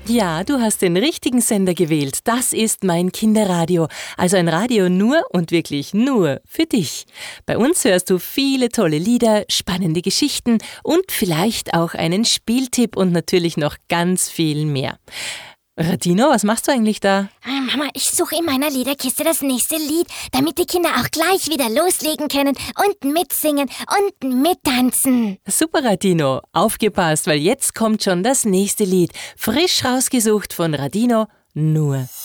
Ja, du hast den richtigen Sender gewählt. Das ist mein Kinderradio. Also ein Radio nur und wirklich nur für dich. Bei uns hörst du viele tolle Lieder, spannende Geschichten und vielleicht auch einen Spieltipp und natürlich noch ganz viel mehr. Radino, was machst du eigentlich da? Mama, ich suche in meiner Liederkiste das nächste Lied, damit die Kinder auch gleich wieder loslegen können und mitsingen und mittanzen. Super, Radino. Aufgepasst, weil jetzt kommt schon das nächste Lied. Frisch rausgesucht von Radino, nur